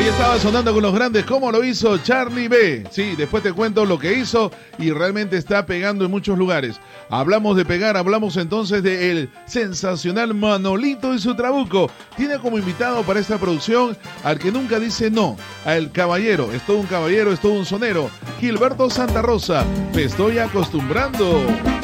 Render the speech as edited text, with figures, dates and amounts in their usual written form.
Ahí estaba sonando con los grandes, ¿cómo lo hizo Charlie B? Sí, después te cuento lo que hizo y realmente está pegando en muchos lugares. Hablamos de pegar, hablamos entonces de el sensacional Manolito y su Trabuco. Tiene como invitado para esta producción al que nunca dice no, al caballero, es todo un caballero, es todo un sonero, Gilberto Santa Rosa. Me estoy acostumbrando.